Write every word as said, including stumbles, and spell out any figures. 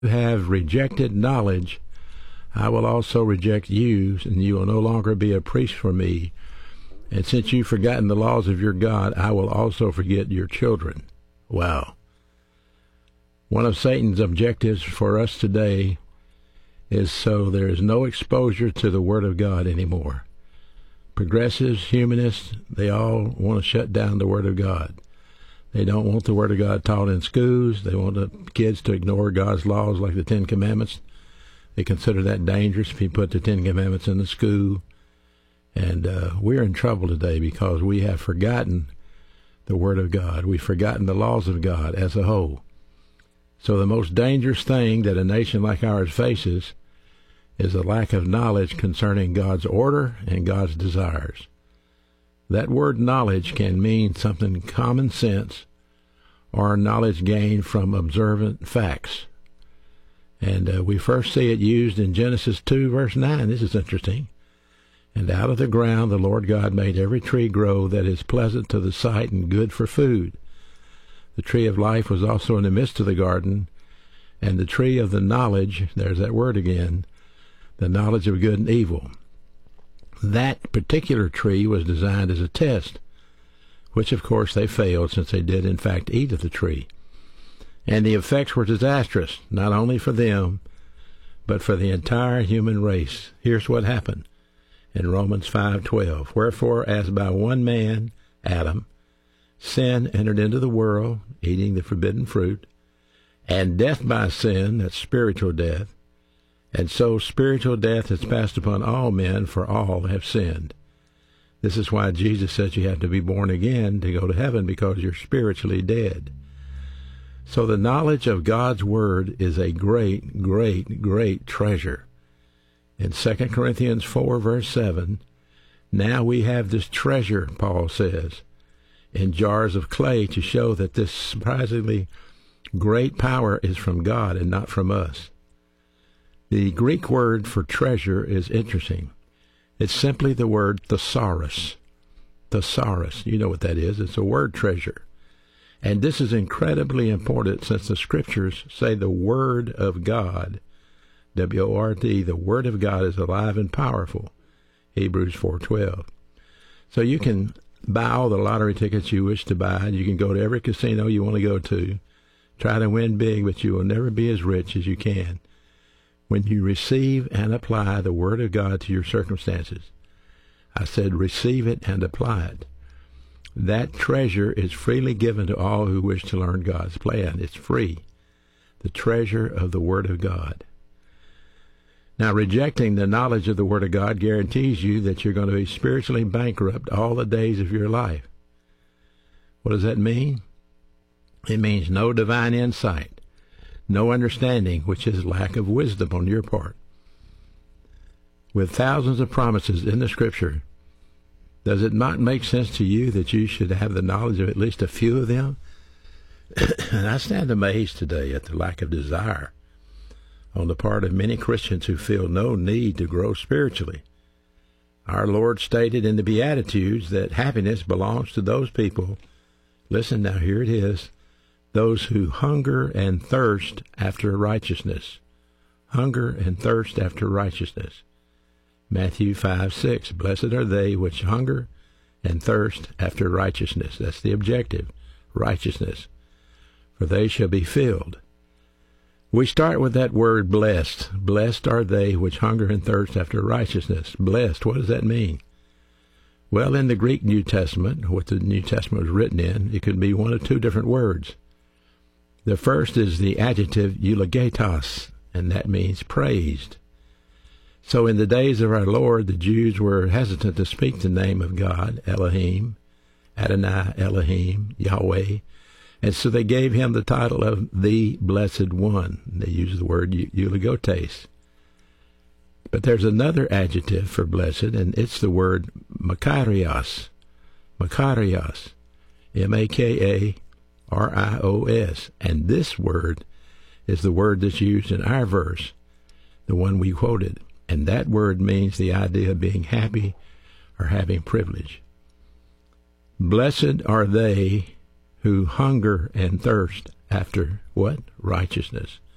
You have rejected knowledge, I will also reject you, and you will no longer be a priest for me. And since you've forgotten the laws of your God, I will also forget your children. Wow. One of Satan's objectives for us today is so there is no exposure to the Word of God anymore. Progressives, humanists, they all want to shut down the Word of God. They don't want the Word of God taught in schools. They want the kids to ignore God's laws like the Ten Commandments. They consider that dangerous if you put the Ten Commandments in the school. And uh, we're in trouble today because we have forgotten the Word of God. We've forgotten the laws of God as a whole. So the most dangerous thing that a nation like ours faces is a lack of knowledge concerning God's order and God's desires. That word knowledge can mean something common sense or knowledge gained from observant facts. And uh, we first see it used in Genesis two, verse nine. This is interesting. And out of the ground the Lord God made every tree grow that is pleasant to the sight and good for food. The tree of life was also in the midst of the garden, and the tree of the knowledge, there's that word again, the knowledge of good and evil. That particular tree was designed as a test, which of course they failed since they did in fact eat of the tree. And the effects were disastrous, not only for them, but for the entire human race. Here's what happened in Romans five twelve. Wherefore, as by one man, Adam, sin entered into the world, eating the forbidden fruit, and death by sin, that's spiritual death, and so spiritual death has passed upon all men, for all have sinned. This is why Jesus says you have to be born again to go to heaven, because you're spiritually dead. So the knowledge of God's Word is a great, great, great treasure. In Second Corinthians four, verse seven, now we have this treasure, Paul says, in jars of clay to show that this surprisingly great power is from God and not from us. The Greek word for treasure is interesting. It's simply the word thesaurus. Thesaurus, you know what that is. It's a word treasure. And this is incredibly important since the Scriptures say the Word of God, W O R D, the Word of God is alive and powerful, Hebrews four twelve. So you can buy all the lottery tickets you wish to buy. You can go to every casino you want to go to, try to win big, but you will never be as rich as you can when you receive and apply the Word of God to your circumstances. I said receive it and apply it. That treasure is freely given to all who wish to learn God's plan. It's free. The treasure of the Word of God. Now, rejecting the knowledge of the Word of God guarantees you that you're going to be spiritually bankrupt all the days of your life. What does that mean? It means no divine insight, no understanding, which is lack of wisdom on your part. With thousands of promises in the Scripture, does it not make sense to you that you should have the knowledge of at least a few of them? And I stand amazed today at the lack of desire on the part of many Christians who feel no need to grow spiritually. Our Lord stated in the Beatitudes that happiness belongs to those people, listen now, here it is, those who hunger and thirst after righteousness. Hunger and thirst after righteousness. Matthew five six, blessed are they which hunger and thirst after righteousness. That's the objective, righteousness. For they shall be filled. We start with that word blessed. Blessed are they which hunger and thirst after righteousness. Blessed, what does that mean? Well, in the Greek New Testament, what the New Testament was written in, it could be one of two different words. The first is the adjective eulogetos, and that means praised. So in the days of our Lord, the Jews were hesitant to speak the name of God, Elohim, Adonai, Elohim, Yahweh, and so they gave him the title of the Blessed One. They used the word eulogotes. But there's another adjective for blessed, and it's the word makarios. Makarios, M A K A R I O S. And this word is the word that's used in our verse, the one we quoted. And that word means the idea of being happy or having privilege. Blessed are they who hunger and thirst after what? Righteousness.